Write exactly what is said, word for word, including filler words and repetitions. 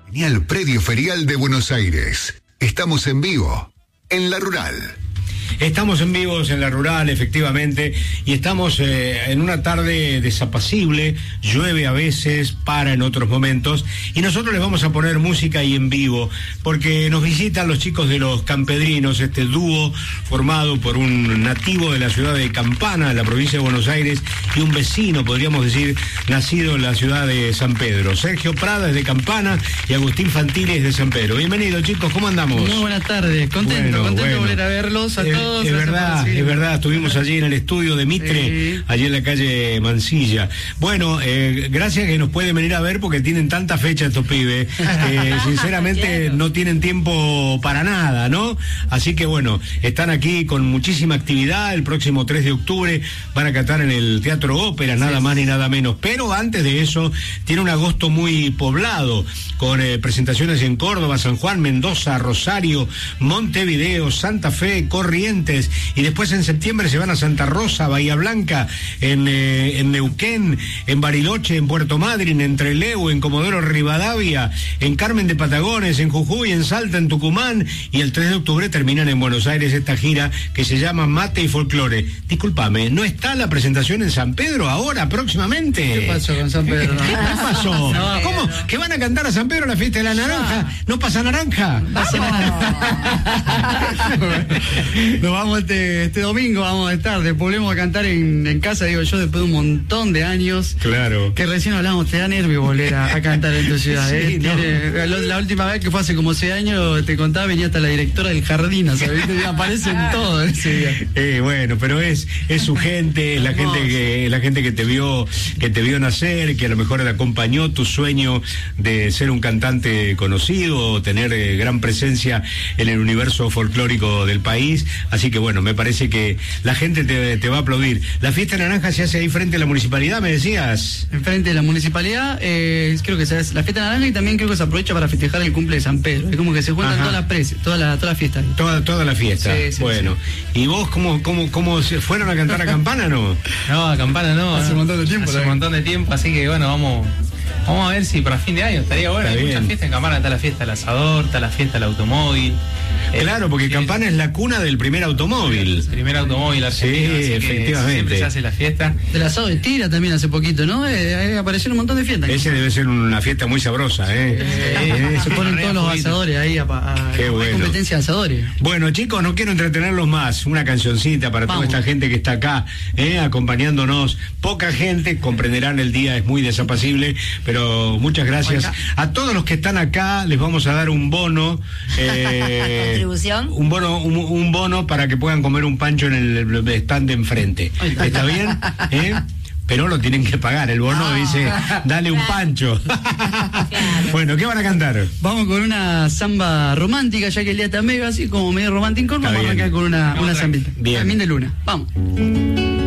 Genial Predio Ferial de Buenos Aires. Estamos en vivo, en La Rural. Estamos en vivos en La Rural, efectivamente, y estamos eh, en una tarde desapacible, llueve a veces, para en otros momentos, y nosotros les vamos a poner música y en vivo, porque nos visitan los chicos de Los Campedrinos, este dúo formado por un nativo de la ciudad de Campana, de la provincia de Buenos Aires, y un vecino, podríamos decir, nacido en la ciudad de San Pedro. Sergio Prada es de Campana y Agustín Fantini es de San Pedro. Bienvenidos, chicos, ¿cómo andamos? Muy buenas tardes, contento, bueno, contento bueno. de volver a verlos a Eh, todos. Es verdad, es verdad, estuvimos allí en el estudio de Mitre, sí. allí en la calle Mansilla. Bueno, eh, gracias que nos pueden venir a ver porque tienen tanta fecha estos pibes, que sinceramente no tienen tiempo para nada, ¿no? Así que bueno, están aquí con muchísima actividad. El próximo tres de octubre van a cantar en el Teatro Ópera, nada sí. más ni nada menos. Pero antes de eso, tiene un agosto muy poblado, con eh, presentaciones en Córdoba, San Juan, Mendoza, Rosario, Montevideo, Santa Fe, Corrientes, y después en septiembre se van a Santa Rosa, Bahía Blanca, en, eh, en Neuquén, en Bariloche, en Puerto Madryn, en Trelew, en Comodoro Rivadavia, en Carmen de Patagones, en Jujuy, en Salta, en Tucumán, y el tres de octubre terminan en Buenos Aires esta gira que se llama Mate y Folclore. Discúlpame, ¿no está la presentación en San Pedro ahora, próximamente? ¿Qué pasó con San Pedro? ¿Qué pasó? No, ¿Cómo? no. ¿Que van a cantar a San Pedro la fiesta de la naranja? ¿No pasa naranja? Nos vamos este, este domingo, vamos a estar, después volvemos a cantar en, en casa, digo yo, después de un montón de años. Claro. Que recién hablamos, te da nervio volver a, a cantar en tu ciudad, ¿eh? Sí, no. Tiene, la, la última vez que fue hace como seis años, te contaba, venía hasta la directora del jardín, ¿sabes? Aparecen todos ese día. Eh, bueno, pero es es su gente, es la gente que la gente que te vio que te vio nacer, que a lo mejor te acompañó tu sueño de ser un cantante conocido, tener eh, gran presencia en el universo folclórico del país. Así que bueno, me parece que la gente te, te va a aplaudir. La fiesta naranja se hace ahí frente a la municipalidad, me decías. Enfrente de la municipalidad, eh, creo que se hace la fiesta naranja y también creo que se aprovecha para festejar el cumple de San Pedro. Es como que se juntan Ajá. todas las precios, toda la, toda la fiesta. Toda, toda la fiesta. Sí, sí, bueno, sí. ¿Y vos cómo, cómo, cómo se fueron a cantar a Campana, no? No, a Campana no. Hace no. un montón de tiempo, Hace ¿no? un montón de tiempo, así que bueno, vamos vamos a ver si para fin de año estaría bueno. Está Hay bien. muchas fiestas en Campana, está la fiesta del asador, está la fiesta del automóvil. Claro, porque Eh, Campana es la cuna del primer automóvil. El primer automóvil argentino, Sí, así que efectivamente. siempre se hace la fiesta. Del asado de tira también hace poquito, ¿no? Eh, eh, aparecieron un montón de fiestas. Ese debe ser una fiesta muy sabrosa, ¿eh? Eh, se ponen todos los asadores ahí a, a, Qué a bueno. competencia de asadores. Bueno, chicos, no quiero entretenerlos más. Una cancioncita para Vamos. toda esta gente que está acá, ¿eh? acompañándonos. Poca gente, comprenderán, el día es muy desapacible, pero muchas gracias. Acá. A todos los que están acá les vamos a dar un bono. Eh, ¿Contribución? Un bono, un, un bono para que puedan comer un pancho en el stand de enfrente. Ahí está. ¿Está bien? ¿Eh? Pero lo tienen que pagar. El bono Ah. dice, dale un pancho. Bueno, ¿qué van a cantar? Vamos con una samba romántica, ya que el día está medio así como medio romántico. Está Vamos a bien. arrancar con una, una zambita. Bien. También de luna. Vamos.